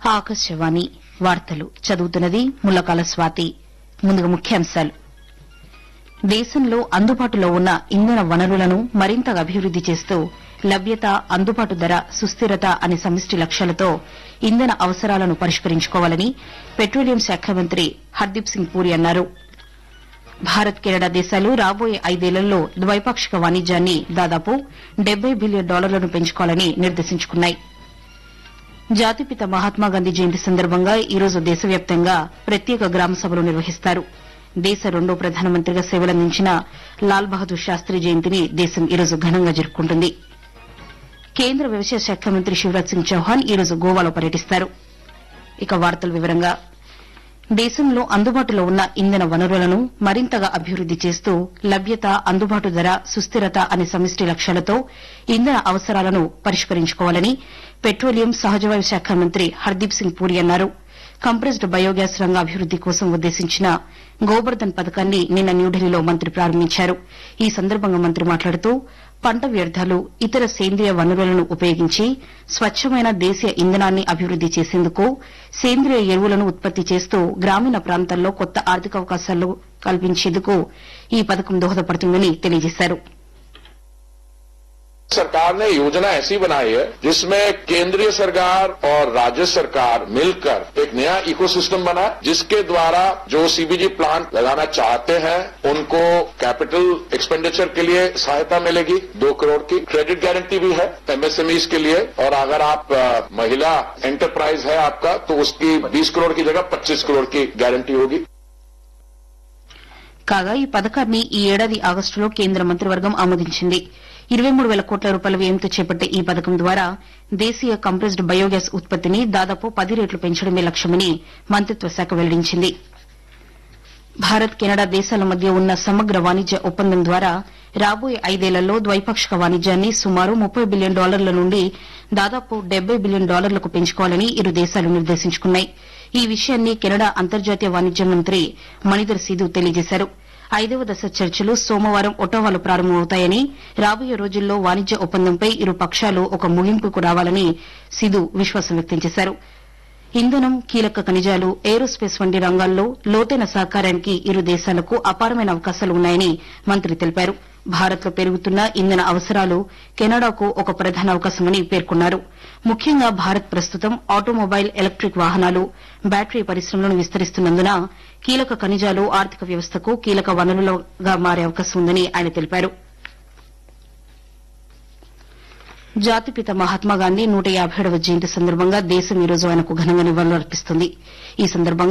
ఆకాశవాణి వార్తలు చదువుతున్నది ముల్లకాల స్వాతి. ముందుగా ముఖ్యాంశాలు. దేశంలో అందుబాటులో ఉన్న ఇంధన వనరులను మరింతగా అభివృద్ది చేస్తూ లభ్యత, అందుబాటు ధర, సుస్థిరత అనే సమిష్టి లక్ష్యాలతో ఇంధన అవసరాలను పరిష్కరించుకోవాలని పెట్రోలియం శాఖ మంత్రి హర్దీప్ సింగ్ పూరి అన్నారు. భారత్, కెనడా దేశాలు రాబోయే 5 ఏళ్లలో ద్వైపాక్షిక వాణిజ్యాన్ని దాదాపు $70 బిలియన్ పెంచుకోవాలని నిర్దేశించుకున్నాయి. జాతిపిత మహాత్మాగాంధీ జయంతి సందర్భంగా ఈరోజు దేశవ్యాప్తంగా ప్రత్యేక గ్రామ సభలు నిర్వహిస్తారు. దేశ రెండో ప్రధానమంత్రిగా సేవలందించిన లాల్ బహదూర్ శాస్త్రి జయంతిని దేశం ఈరోజు ఘనంగా జరుపుకుంటుంది. కేంద్ర వ్యవసాయ శాఖ మంత్రి శివరాజ్ సింగ్ చౌహాన్ ఈరోజు గోవాలో పర్యటిస్తారు. ఇక వార్తల వివరంగా దేశంలో అందుబాటులో ఉన్న ఇంధన వనరులను మరింతగా అభివృద్ది చేస్తూ లభ్యత, అందుబాటు ధర, సుస్థిరత అనే సమిష్టి లక్ష్యాలతో ఇంధన అవసరాలను పరిష్కరించుకోవాలని పెట్రోలియం, సహజవాయు శాఖ మంత్రి హర్దీప్ సింగ్ పూరి అన్నారు. కంప్రెస్డ్ బయోగ్యాస్ రంగ అభివృద్ది కోసం ఉద్దేశించిన గోబర్ధన్ పథకాన్ని నిన్న న్యూఢిల్లీలో మంత్రి ప్రారంభించారు. ఈ సందర్భంగా మంత్రి మాట్లాడుతూ పంట వ్యర్థాలు, ఇతర సేంద్రియ వనరులను ఉపయోగించి స్వచ్చమైన దేశీయ ఇంధనాన్ని అభివృద్ది చేసేందుకు, సేంద్రియ ఎరువులను ఉత్పత్తి చేస్తూ గ్రామీణ ప్రాంతాల్లో కొత్త ఆర్థిక అవకాశాలు కల్పించేందుకు ఈ పథకం దోహదపడుతుందని తెలియజేశారు. सरकार ने योजना ऐसी बनाई है जिसमें केंद्रीय सरकार और राज्य सरकार मिलकर एक नया इकोसिस्टम बना, जिसके द्वारा जो सीबीजी प्लांट लगाना चाहते हैं उनको कैपिटल एक्सपेंडिचर के लिए सहायता मिलेगी 2 करोड़ की. क्रेडिट गारंटी भी है एमएसएमईज के लिए, और अगर आप महिला एंटरप्राइज है आपका तो उसकी 20 करोड़ की जगह 25 करोड़ की गारंटी होगी. కాగా ఈ పథకాన్ని ఈ ఏడాది ఆగస్టులో కేంద్ర మంత్రివర్గం ఆమోదించింది. 23,000 కోట్ల రూపాయల వ్యయంతో చేపట్టే ఈ పథకం ద్వారా దేశీయ కంప్రెస్డ్ బయోగ్యాస్ ఉత్పత్తిని దాదాపు 10 రెట్లు పెంచడమే లక్ష్యమని మంత్రిత్వ శాఖ వెల్లడించింది. భారత్, కెనడా దేశాల మధ్య ఉన్న సమగ్ర వాణిజ్య ఒప్పందం ద్వారా రాబోయే 5 ఏళ్లలో ద్వైపాక్షిక వాణిజ్యాన్ని సుమారు $30 బిలియన్ నుండి దాదాపు $70 బిలియన్ పెంచుకోవాలని ఇరు దేశాలు నిర్దేశించుకున్నాయి. ఈ విషయాన్ని కెనడా అంతర్జాతీయ వాణిజ్య మంత్రి మణిధర్ సిధు తెలియజేశారు. 5వ దశ చర్చలు సోమవారం ఒటావాలో ప్రారంభమవుతాయని, రాబోయే రోజుల్లో వాణిజ్య ఒప్పందంపై ఇరు పక్షాలు ఒక ముగింపుకు రావాలని సిధు విశ్వాసం వ్యక్తం చేశారు. ఇంధనం, కీలక ఖనిజాలు, ఏరోస్పేస్ వంటి రంగాల్లో లోతైన సహకారానికి ఇరు దేశాలకు అపారమైన అవకాశాలు ఉన్నాయని మంత్రి తెలిపారు. భారత్లో పెరుగుతున్న ఇంధన అవసరాలు కెనడాకు ఒక ప్రధాన అవకాశమని పేర్కొన్నారు. ముఖ్యంగా భారత్ ప్రస్తుతం ఆటోమొబైల్, ఎలక్టిక్ వాహనాలు, బ్యాటరీ పరిశ్రమలను విస్తరిస్తున్నందున కీలక ఖనిజాలు ఆర్థిక వ్యవస్థకు కీలక వనరులుగా మారే అవకాశం ఉందని ఆయన తెలిపారు. జాతిపిత మహాత్మాగాంధీ 157వ జయంతి సందర్భంగా దేశం ఈరోజు ఆయనకు ఘనంగా నివాళులర్పిస్తుంది. ఈ సందర్భంగా